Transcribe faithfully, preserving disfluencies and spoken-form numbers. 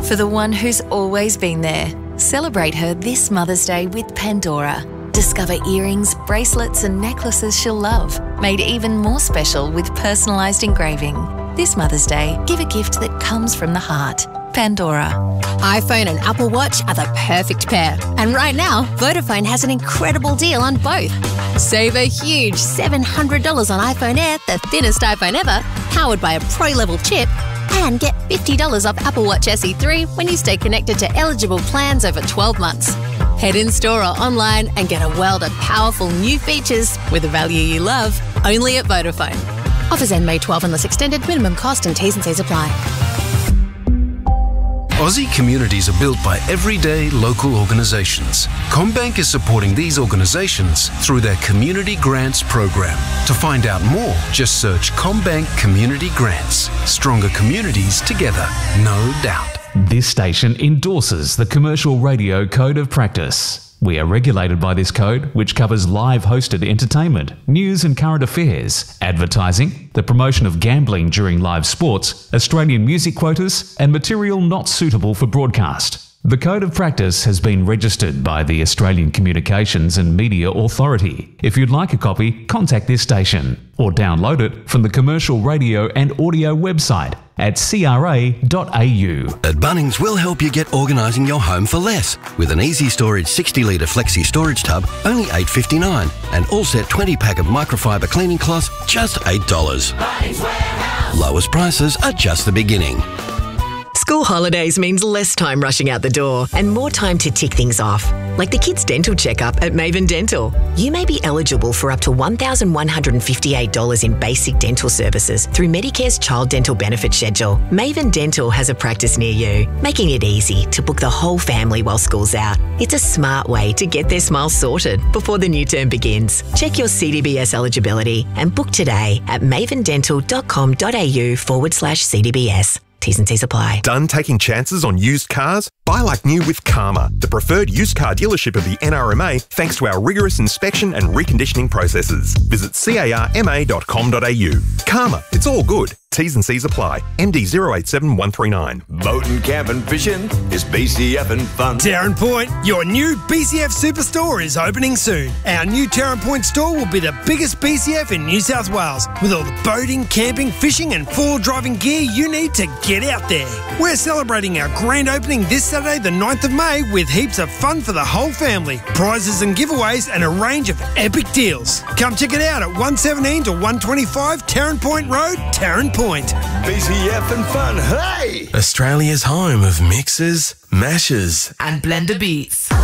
For the one who's always been there. Celebrate her this Mother's Day with Pandora. Discover earrings, bracelets and necklaces she'll love, made even more special with personalised engraving. This Mother's Day, give a gift that comes from the heart. Pandora. iPhone and Apple Watch are the perfect pair. And right now, Vodafone has an incredible deal on both. Save a huge seven hundred dollars on iPhone Air, the thinnest iPhone ever, powered by a Pro-level chip, and get fifty dollars off Apple Watch S E three when you stay connected to eligible plans over twelve months. Head in-store or online and get a world of powerful new features with the value you love, only at Vodafone. Offers end May twelfth unless extended. Minimum cost and T's and C's apply. Aussie communities are built by everyday local organisations. CommBank is supporting these organisations through their Community Grants program. To find out more, just search CommBank Community Grants. Stronger communities together, no doubt. This station endorses the Commercial Radio Code of Practice. We are regulated by this code, which covers live hosted entertainment, news and current affairs, advertising, the promotion of gambling during live sports, Australian music quotas, and material not suitable for broadcast. The Code of Practice has been registered by the Australian Communications and Media Authority. If you'd like a copy, contact this station or download it from the Commercial Radio and Audio website at c r a dot a u. At Bunnings, we'll help you get organising your home for less. With an easy storage sixty litre flexi storage tub, only eight dollars fifty-nine, and all set twenty pack of microfiber cleaning cloths, just eight dollars. Bunnings Warehouse. Lowest prices are just the beginning. School holidays means less time rushing out the door and more time to tick things off, like the kids' dental checkup at Maven Dental. You may be eligible for up to one thousand one hundred fifty-eight dollars in basic dental services through Medicare's Child Dental Benefit Schedule. Maven Dental has a practice near you, making it easy to book the whole family while school's out. It's a smart way to get their smiles sorted before the new term begins. Check your C D B S eligibility and book today at mavendental.com.au forward slash CDBS. T's and C's apply. Done taking chances on used cars? Buy like new with Karma, the preferred used car dealership of the N R M A, thanks to our rigorous inspection and reconditioning processes. Visit carma dot com dot a u. Karma, it's all good. T's and C's apply. M D zero eight seven one three nine. Boating, camping, fishing is B C F and fun. Tarrant Point, your new B C F Superstore is opening soon. Our new Tarrant Point store will be the biggest B C F in New South Wales, with all the boating, camping, fishing and four-wheel driving gear you need to get out there. We're celebrating our grand opening this Saturday the ninth of May with heaps of fun for the whole family, prizes and giveaways and a range of epic deals. Come check it out at one seventeen to one twenty-five Tarrant Point Road, Tarrant Point. B C F and fun, hey! Australia's home of mixers, mashers and blender beats.